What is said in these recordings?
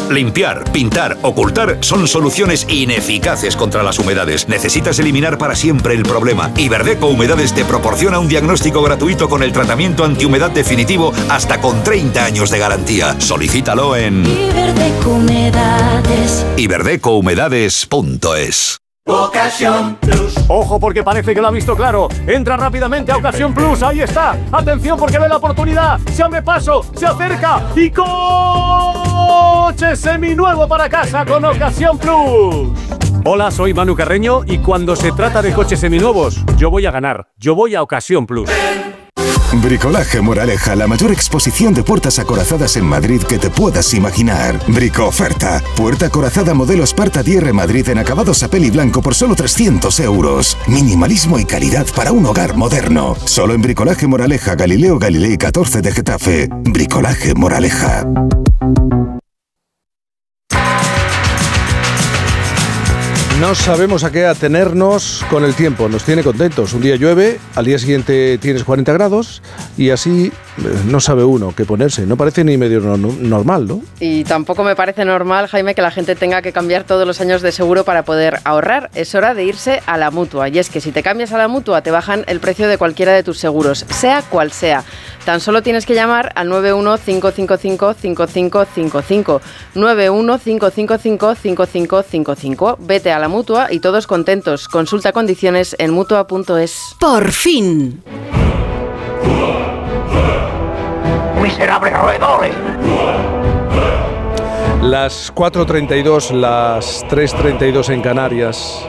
Limpiar, pintar, ocultar son soluciones ineficaces contra las humedades. Necesitas eliminar para siempre el problema. Iberdeco Humedades te proporciona un diagnóstico gratuito con el tratamiento antihumedad definitivo hasta con 30 años de garantía. Solicítalo en iberdecohumedades.es. Ocasión Plus. Ojo, porque parece que lo ha visto claro. Entra rápidamente a Ocasión Plus. Ahí está. Atención, porque ve la oportunidad. Se abre paso, se acerca y coche seminuevo para casa con Ocasión Plus. Hola, soy Manu Carreño y cuando se trata de coches seminuevos, yo voy a ganar. Yo voy a Ocasión Plus. Bricolaje Moraleja, la mayor exposición de puertas acorazadas en Madrid que te puedas imaginar. Brico oferta. Puerta acorazada modelo Sparta DR Madrid en acabado sapel y blanco por solo 300 euros. Minimalismo y calidad para un hogar moderno. Solo en Bricolaje Moraleja, Galileo Galilei 14 de Getafe. Bricolaje Moraleja. No sabemos a qué atenernos con el tiempo, nos tiene contentos. Un día llueve, al día siguiente tienes 40 grados y así no sabe uno qué ponerse. No parece ni medio normal, ¿no? Y tampoco me parece normal, Jaime, que la gente tenga que cambiar todos los años de seguro para poder ahorrar. Es hora de irse a la Mutua. Y es que si te cambias a la Mutua te bajan el precio de cualquiera de tus seguros, sea cual sea. Tan solo tienes que llamar al 915555555. 915555555. Vete a la Mutua y todos contentos. Consulta condiciones en Mutua.es. ¡Por fin! ¡Miserables roedores! Las 4:32, las 3:32 en Canarias.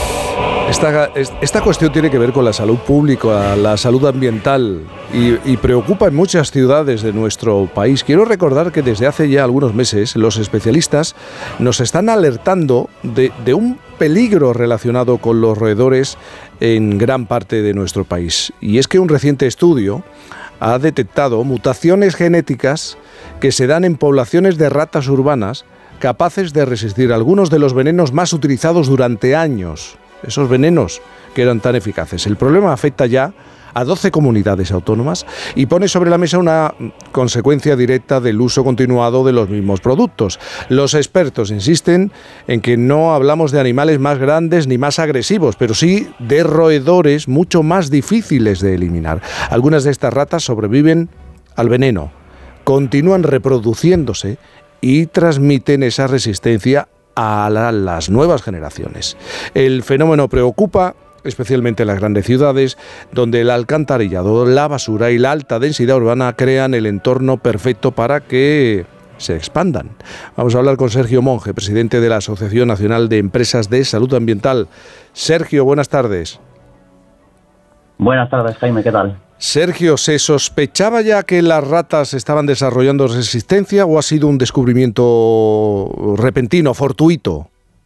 Esta cuestión tiene que ver con la salud pública, la salud ambiental y preocupa en muchas ciudades de nuestro país. Quiero recordar que desde hace ya algunos meses los especialistas nos están alertando de un peligro relacionado con los roedores en gran parte de nuestro país. Y es que un reciente estudio ha detectado mutaciones genéticas que se dan en poblaciones de ratas urbanas capaces de resistir algunos de los venenos más utilizados durante años. Esos venenos que eran tan eficaces. El problema afecta ya a 12 comunidades autónomas y pone sobre la mesa una consecuencia directa del uso continuado de los mismos productos. Los expertos insisten en que no hablamos de animales más grandes ni más agresivos, pero sí de roedores mucho más difíciles de eliminar. Algunas de estas ratas sobreviven al veneno, continúan reproduciéndose y transmiten esa resistencia a las nuevas generaciones. El fenómeno preocupa especialmente en las grandes ciudades, donde el alcantarillado, la basura y la alta densidad urbana crean el entorno perfecto para que se expandan. Vamos a hablar con Sergio Monge, presidente de la Asociación Nacional de Empresas de Salud Ambiental. Sergio, buenas tardes. Buenas tardes, Jaime, ¿qué tal? Sergio, ¿se sospechaba ya que las ratas estaban desarrollando resistencia o ha sido un descubrimiento repentino, fortuito?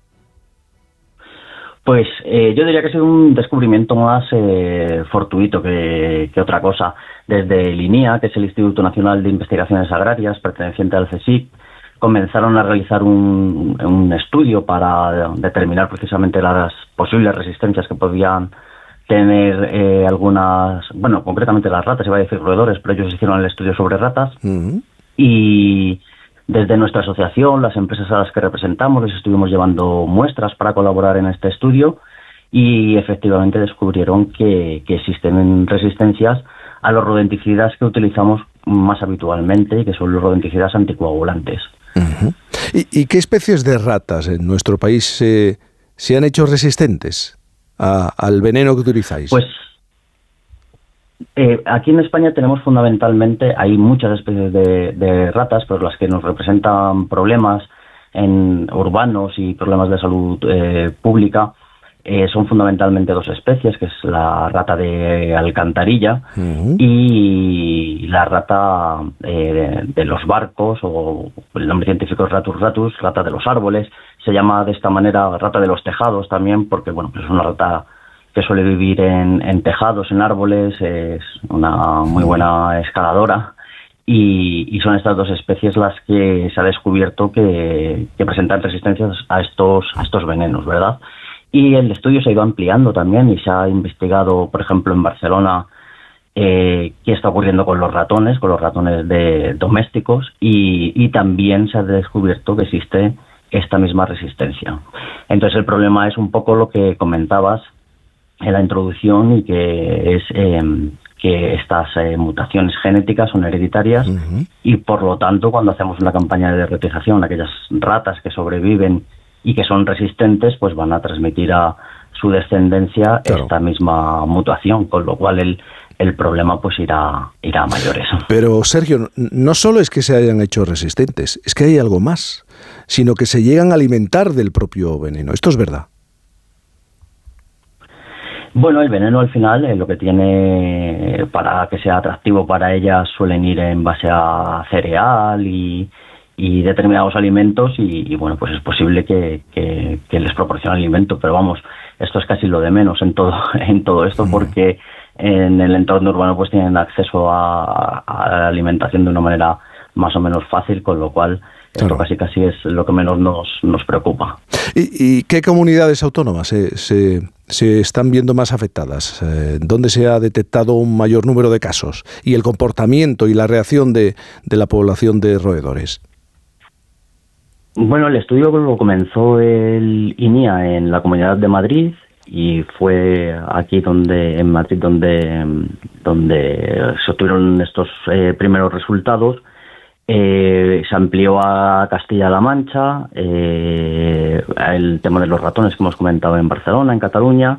Pues yo diría que ha sido un descubrimiento más fortuito que otra cosa. Desde el INIA, que es el Instituto Nacional de Investigaciones Agrarias, perteneciente al CSIC, comenzaron a realizar un estudio para determinar precisamente las posibles resistencias que podían tener algunas, bueno, concretamente las ratas, iba a decir roedores, pero ellos hicieron el estudio sobre ratas. Y desde nuestra asociación, las empresas a las que representamos, les estuvimos llevando muestras para colaborar en este estudio y efectivamente descubrieron que existen resistencias a los rodenticidas que utilizamos más habitualmente y que son los rodenticidas anticoagulantes. ¿Y qué especies de ratas en nuestro país se han hecho resistentes al veneno que utilizáis? Pues aquí en España tenemos fundamentalmente, hay muchas especies de ratas, pero las que nos representan problemas urbanos y problemas de salud pública son fundamentalmente dos especies, que es la rata de alcantarilla y la rata de los barcos, o el nombre científico es Ratus ratus, rata de los árboles. Se llama de esta manera rata de los tejados también, porque bueno, pues es una rata que suele vivir en tejados, en árboles, es una muy buena escaladora y son estas dos especies las que se ha descubierto que presentan resistencias a estos venenos, ¿verdad? Y el estudio se ha ido ampliando también y se ha investigado, por ejemplo, en Barcelona qué está ocurriendo con los ratones domésticos, y también se ha descubierto que existe esta misma resistencia. Entonces el problema es un poco lo que comentabas en la introducción, y que es que estas mutaciones genéticas son hereditarias, y por lo tanto cuando hacemos una campaña de derretización, aquellas ratas que sobreviven y que son resistentes, pues van a transmitir a su descendencia esta misma mutación, con lo cual el problema pues irá a mayores. Pero Sergio, no solo es que se hayan hecho resistentes, es que hay algo más, sino que se llegan a alimentar del propio veneno. ¿Esto es verdad? Bueno, el veneno al final lo que tiene, para que sea atractivo para ellas, suelen ir en base a cereal y determinados alimentos, y bueno, pues es posible que les proporcione alimento, pero vamos, esto es casi lo de menos en todo esto, porque en el entorno urbano pues tienen acceso a la alimentación de una manera más o menos fácil, con lo cual esto casi es lo que menos nos preocupa. ¿Y qué comunidades autónomas se están viendo más afectadas? ¿Dónde se ha detectado un mayor número de casos? ¿Y el comportamiento y la reacción de la población de roedores? Bueno, el estudio lo comenzó el INIA en la Comunidad de Madrid, y fue aquí en Madrid donde se obtuvieron estos primeros resultados. Se amplió a Castilla-La Mancha, el tema de los ratones que hemos comentado en Barcelona, en Cataluña.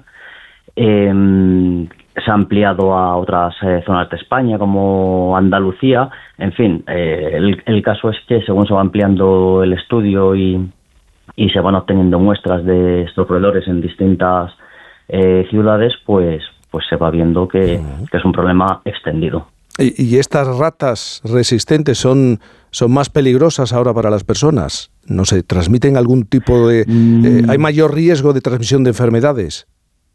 Se ha ampliado a otras zonas de España, como Andalucía. En fin, el caso es que según se va ampliando el estudio y se van obteniendo muestras de estos roedores en distintas ciudades, pues se va viendo que es un problema extendido. ¿Y estas ratas resistentes son más peligrosas ahora para las personas? No sé, ¿transmiten algún tipo de... ¿hay mayor riesgo de transmisión de enfermedades?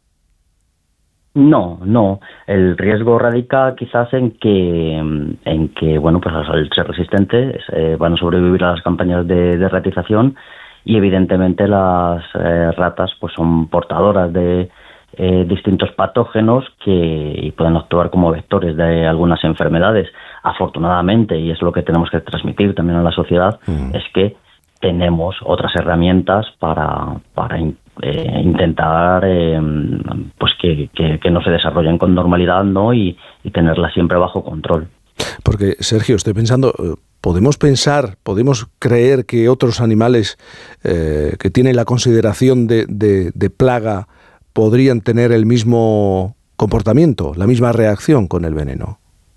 No. El riesgo radica quizás en que bueno, pues al ser resistentes van a sobrevivir a las campañas de derretización, y evidentemente las ratas pues son portadoras de distintos patógenos y pueden actuar como vectores de algunas enfermedades. Afortunadamente, y es lo que tenemos que transmitir también a la sociedad, es que tenemos otras herramientas para intentar pues que no se desarrollen con normalidad, ¿no? y tenerlas siempre bajo control. Porque, Sergio, estoy pensando, podemos creer que otros animales que tienen la consideración de plaga podrían tener el mismo comportamiento, la misma reacción con el veneno.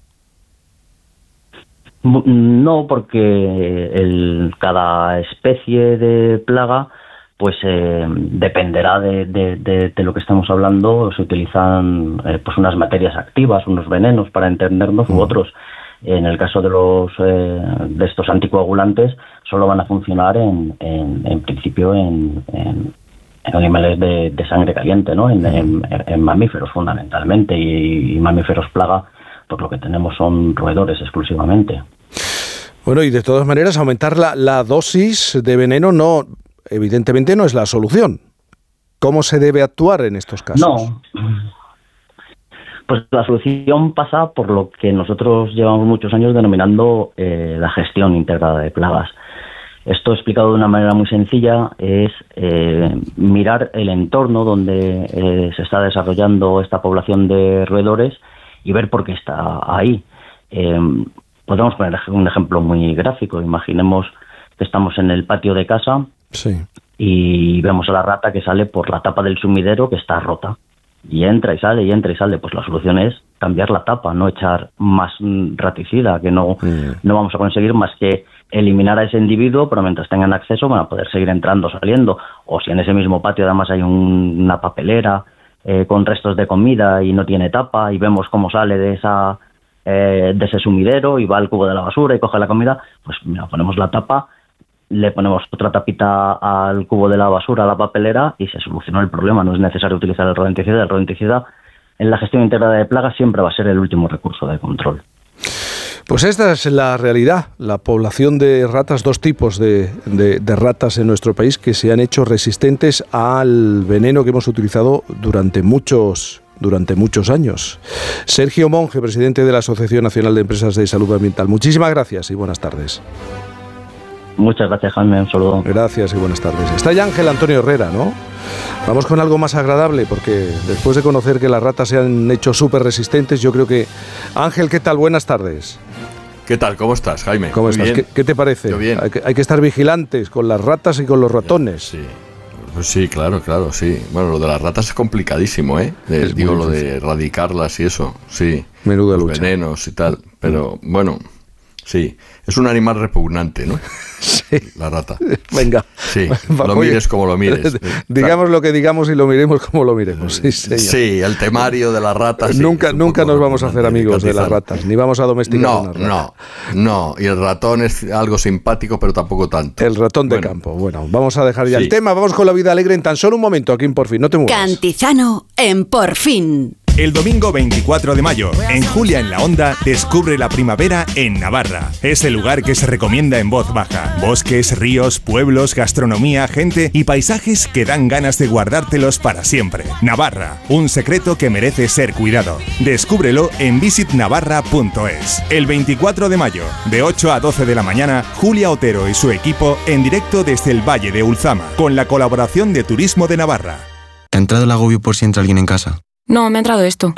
No, porque cada especie de plaga pues dependerá de lo que estamos hablando. Se utilizan pues unas materias activas, unos venenos para entendernos, u otros. En el caso de estos anticoagulantes, solo van a funcionar en principio en animales de sangre caliente, ¿no? En mamíferos fundamentalmente, y mamíferos plaga, pues lo que tenemos son roedores exclusivamente. Bueno, y de todas maneras, aumentar la dosis de veneno evidentemente no es la solución. ¿Cómo se debe actuar en estos casos? No. Pues la solución pasa por lo que nosotros llevamos muchos años denominando la gestión integrada de plagas. Esto, explicado de una manera muy sencilla, es mirar el entorno donde se está desarrollando esta población de roedores y ver por qué está ahí. Podemos poner un ejemplo muy gráfico. Imaginemos que estamos en el patio de casa, sí, y vemos a la rata que sale por la tapa del sumidero, que está rota. Y entra y sale, y entra y sale. Pues la solución es cambiar la tapa, no echar más raticida, que no vamos a conseguir más que eliminar a ese individuo, pero mientras tengan acceso van a poder seguir entrando, saliendo. O si en ese mismo patio además hay una papelera con restos de comida y no tiene tapa, y vemos cómo sale de ese sumidero y va al cubo de la basura y coge la comida, pues mira, ponemos la tapa, le ponemos otra tapita al cubo de la basura, a la papelera, y se solucionó el problema. No es necesario utilizar el rodenticida. El rodenticida en la gestión integrada de plagas siempre va a ser el último recurso de control. Pues esta es la realidad, la población de ratas, dos tipos de ratas en nuestro país que se han hecho resistentes al veneno que hemos utilizado durante muchos durante muchos años. Sergio Monge, presidente de la Asociación Nacional de Empresas de Salud Ambiental. Muchísimas gracias y buenas tardes. Muchas gracias, Jaime, un saludo. Gracias y buenas tardes. Está ya Ángel Antonio Herrera, ¿no? Vamos con algo más agradable, porque después de conocer que las ratas se han hecho súper resistentes, yo creo que... Ángel, ¿qué tal? Buenas tardes. ¿Qué tal? ¿Cómo estás, Jaime? ¿Cómo estás? ¿Qué te parece? Yo bien. Hay que estar vigilantes con las ratas y con los ratones. Sí. Pues sí, claro, sí. Bueno, lo de las ratas es complicadísimo, ¿eh? Digo, lo de erradicarlas y eso, sí. Menuda los lucha. Venenos y tal, pero bueno, sí. Es un animal repugnante, ¿no? Sí. La rata. Venga. Sí, lo mires como lo mires. Digamos lo que digamos y lo miremos como lo miremos. Sí, señor. Sí, el temario de las ratas. Nunca nos vamos a hacer amigos de las ratas, ni vamos a domesticar una rata. No. Y el ratón es algo simpático, pero tampoco tanto. El ratón de campo. Bueno, vamos a dejar ya el tema. Vamos con la vida alegre en tan solo un momento aquí en Por Fin. No te muevas. Cantizano en Por Fin. El domingo 24 de mayo, en Julia en la Onda, descubre la primavera en Navarra. Es el lugar que se recomienda en voz baja. Bosques, ríos, pueblos, gastronomía, gente y paisajes que dan ganas de guardártelos para siempre. Navarra, un secreto que merece ser cuidado. Descúbrelo en visitnavarra.es. El 24 de mayo, de 8 a 12 de la mañana, Julia Otero y su equipo en directo desde el Valle de Ulzama, con la colaboración de Turismo de Navarra. ¿Te ha entrado el agobio por si entra alguien en casa? No, me ha entrado esto.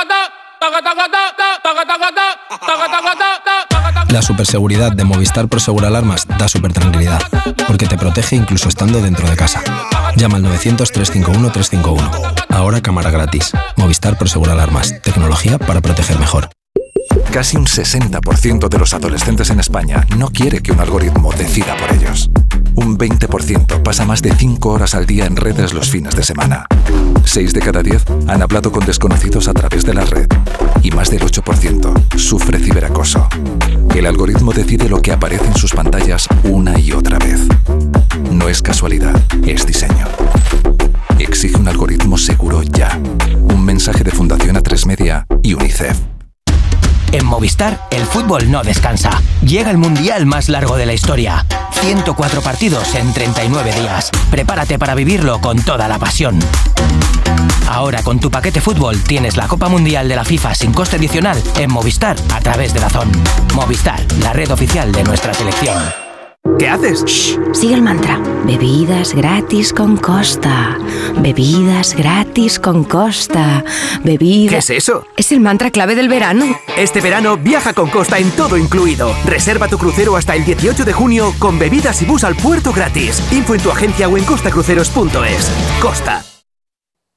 La superseguridad de Movistar Prosegur Alarmas da súper tranquilidad, porque te protege incluso estando dentro de casa. Llama al 900-351-351. Ahora cámara gratis. Movistar Prosegur Alarmas. Tecnología para proteger mejor. Casi un 60% de los adolescentes en España no quiere que un algoritmo decida por ellos. Un 20% pasa más de 5 horas al día en redes los fines de semana. 6 de cada 10 han hablado con desconocidos a través de la red. Y más del 8% sufre ciberacoso. El algoritmo decide lo que aparece en sus pantallas una y otra vez. No es casualidad, es diseño. Exige un algoritmo seguro ya. Un mensaje de Fundación A3 Media y UNICEF. En Movistar, el fútbol no descansa. Llega el mundial más largo de la historia. 104 partidos en 39 días. Prepárate para vivirlo con toda la pasión. Ahora con tu paquete fútbol tienes la Copa Mundial de la FIFA sin coste adicional en Movistar a través de DAZN. Movistar, la red oficial de nuestra selección. ¿Qué haces? Shh, sigue el mantra. Bebidas gratis con Costa. Bebidas gratis con Costa. Bebidas... ¿Qué es eso? Es el mantra clave del verano. Este verano viaja con Costa en todo incluido. Reserva tu crucero hasta el 18 de junio con bebidas y bus al puerto gratis. Info en tu agencia o en costacruceros.es. Costa.